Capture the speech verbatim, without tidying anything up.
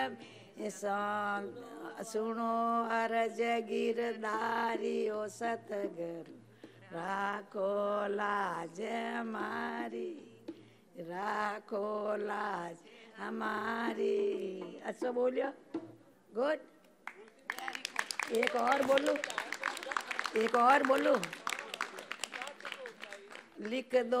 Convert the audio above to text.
सुनो अरज गिरधारियो सतगुरु राखो लाज हमारी, राखो लाज हमारी। अच्छा बोलियो, गुड। एक और बोलूं, एक और बोलूं, लिख दो